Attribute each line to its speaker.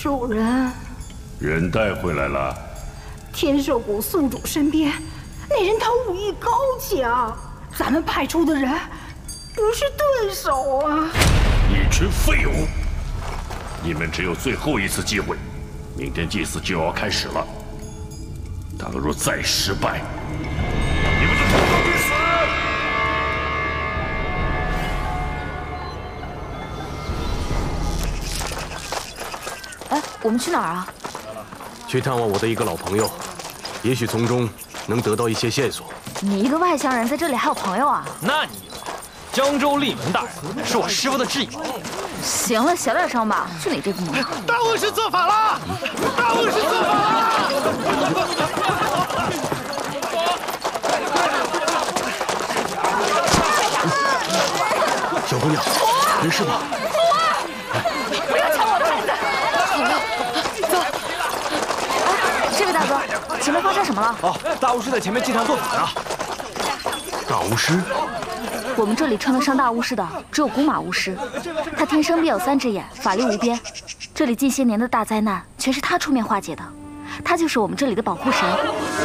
Speaker 1: 主人，
Speaker 2: 人带回来了。
Speaker 1: 天寿谷宿主身边，那人他武艺高强，咱们派出的人不是对手啊！
Speaker 2: 一群废物！你们只有最后一次机会，明天祭祀就要开始了。倘若再失败，你们就统统去死！
Speaker 3: 哎，我们去哪儿啊？
Speaker 4: 去探望我的一个老朋友，也许从中能得到一些线索。
Speaker 3: 你一个外乡人在这里还有朋友啊？
Speaker 5: 那你以为江州立门大人是我师傅的挚友？
Speaker 3: 行了，小点声吧，就你这副模样。
Speaker 5: 大巫师做法了！大巫师做法了！
Speaker 4: 小姑娘，没事吧？
Speaker 3: 不要抢我的孩子！走。哎，这位大哥，前面发生什么了？
Speaker 5: 哦，大巫师在前面祭坛做法呢。
Speaker 4: 大巫师？
Speaker 3: 我们这里称得上大巫师的只有古马巫师，他天生必有3只眼，法力无边。这里近些年的大灾难全是他出面化解的，他就是我们这里的保护神。